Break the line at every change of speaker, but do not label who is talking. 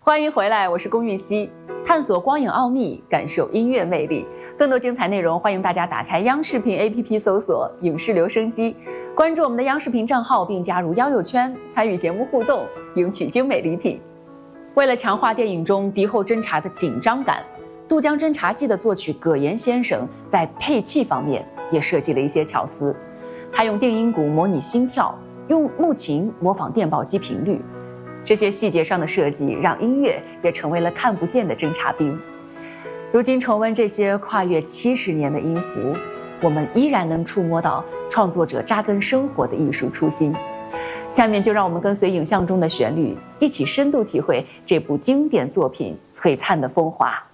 欢迎回来，我是龚玉溪，探索光影奥秘，感受音乐魅力。更多精彩内容，欢迎大家打开央视频 APP 搜索影视留声机，关注我们的央视频账号，并加入交友圈，参与节目互动，赢取精美礼品。为了强化电影中敌后侦查的紧张感，《渡江侦察记》的作曲葛言先生在配器方面也设计了一些巧思，他用定音鼓模拟心跳，用木琴模仿电报机频率。这些细节上的设计，让音乐也成为了看不见的侦察兵。如今重温这些跨越70年的音符，我们依然能触摸到创作者扎根生活的艺术初心。下面就让我们跟随影像中的旋律，一起深度体会这部经典作品璀璨的风华。